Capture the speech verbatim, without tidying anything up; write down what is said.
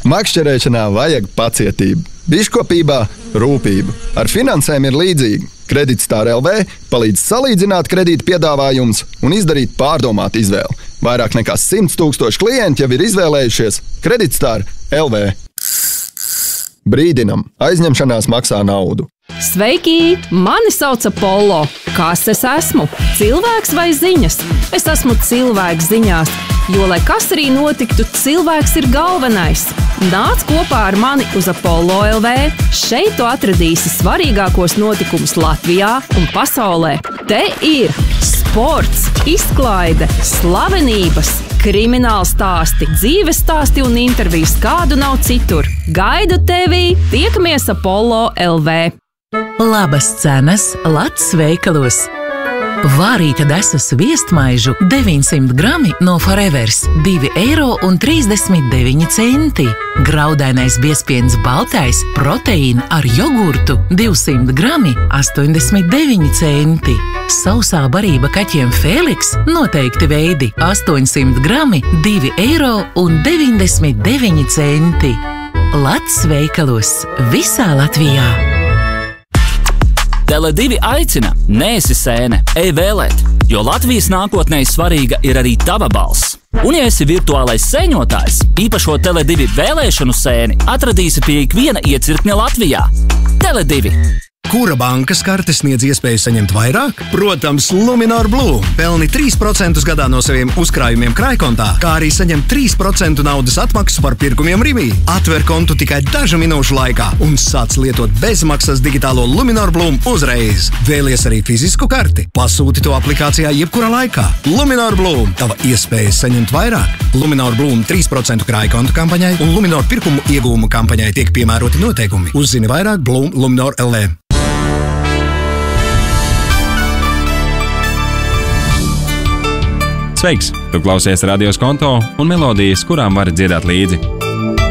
Makšķerēšanā vajag pacietību, biškopībā rūpību. Ar finansēm ir līdzīgi. Kreditstar L V palīdz salīdzināt kredīta piedāvājumus un izdarīt pārdomātu izvēli. Vairāk nekā simts tūkstoši klienti jau ir izvēlējušies Kreditstar L V. Brīdinam, aizņemšanās maksā naudu. Sveiki! Mani sauc Apollo. Kas es esmu? Cilvēks vai ziņas? Es esmu cilvēks ziņās, jo, lai kas arī notiktu, cilvēks ir galvenais. Nāc kopā ar mani uz Apollo L V. Šeit tu atradīsi svarīgākos notikumus Latvijā un pasaulē. Te ir sports, izklaide, slavenības, krimināla stāsti, dzīves stāsti un intervijas, kādu nav citur. Gaidu tevi! Tiekamies Apollo L V. Labas cenas Lats veikalos. Vārīta desa sviestmaižu deviņsimt grami no Forevers divi eiro un trīsdesmit deviņi centi. Graudainais biezpiens baltais proteīna ar jogurtu divsimt grami astoņdesmit deviņi centi. Sausā barība kaķiem Feliks noteikti veidi astoņsimt grami divi eiro un deviņdesmit deviņi centi. Lats veikalos visā Latvijā. Tele divi aicina, neesi sēne, ej vēlēt, jo Latvijas nākotnē svarīga ir arī tava balss. Un ja esi virtuālais sēņotājs, īpašo Tele divi vēlēšanu sēni atradīsi pie ikviena iecirkņa Latvijā. Tele divi. Kura bankas karte sniedz iespēju saņemt vairāk? Protams, Luminor Blue. Pelni trīs procentus gadā no saviem uzkrājumiem krājkontā, kā arī saņem trīs procentu naudas atmaksu par pirkumiem Rivī. Atver kontu tikai dažu minūšu laikā un sāc lietot bezmaksas digitālo Luminor Blue uzreiz. Vēlies arī fizisku karti? Pasūti to aplikācijā jebkurā laikā. Luminor Blue. Tava iespēja saņemt vairāk. Luminor Blue trīs procentu krājkontu kampaņai un Luminor pirkumu iegūmu kampaņai tiek piemēroti noteikumi. Uzzini vairāk Blue Luminor L V. Sveiks! Tu klausies Radio Skonto un melodijas, kurām vari dziedāt līdzi.